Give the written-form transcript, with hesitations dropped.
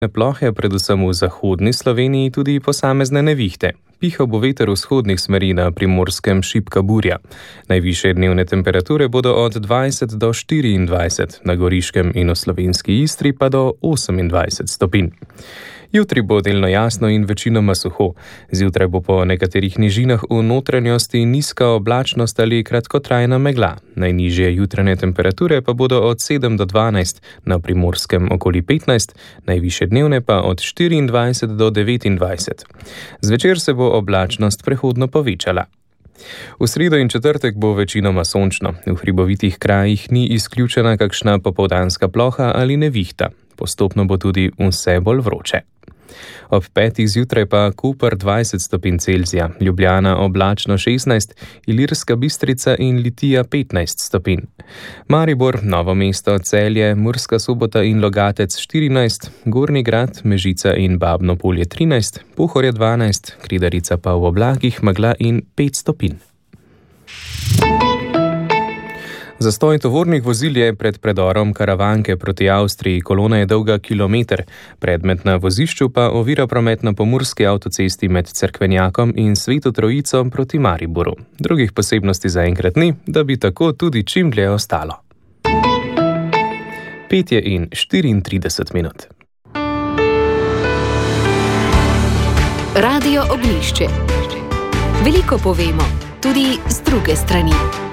Plohe, predvsem v zahodni Sloveniji, tudi posamezne nevihte. Pihal bo veter vzhodnih smeri, na Primorskem šibka burja. Najvišje dnevne temperature bodo od 20 do 24, na Goriškem in v slovenski Istri pa do 28 stopinj. Jutri bo delno jasno in večinoma suho. Zjutraj bo po nekaterih nižinah v notranjosti nizka oblačnost ali kratkotrajna megla. Najnižje jutranje temperature pa bodo od 7 do 12, na Primorskem okoli 15, najvišje dnevne pa od 24 do 29. Zvečer se bo oblačnost prehodno povečala. V sredo in četrtek bo večinoma sončno. V hribovitih krajih ni izključena kakšna popoldanska ploha ali nevihta. Postopno bo tudi vse bolj vroče. Ob 5. zjutraj pa Koper 20 stopinj Celzija, Ljubljana oblačno 16, Ilirska Bistrica in Litija 15 stopinj. Maribor, Novo mesto, Celje, Murska Sobota in Logatec 14, Gornji Grad, Mežica in Babno Polje 13, Pohorje 12, Kredarica pa v oblakih, megla in 5 stopinj. Zastoj tovornih vozil je pred predorom Karavanke proti Avstriji, kolona je dolga kilometer. Predmet na vozišču pa ovira promet na pomurski avtocesti med Cerkvenjakom in Sveto Trojico proti Mariboru. Drugih posebnosti zaenkrat ni, da bi tako tudi čim dlje ostalo. 5:34 minut. Radio Oglišče. Veliko povemo, tudi z druge strani.